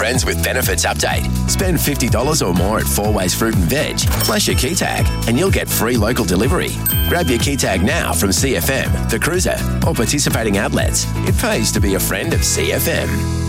Friends with Benefits update. Spend $50 or more at 4Ways Fruit and Veg. Flash your key tag and you'll get free local delivery. Grab your key tag now from CFM, The Cruiser, or participating outlets. It pays to be a friend of CFM.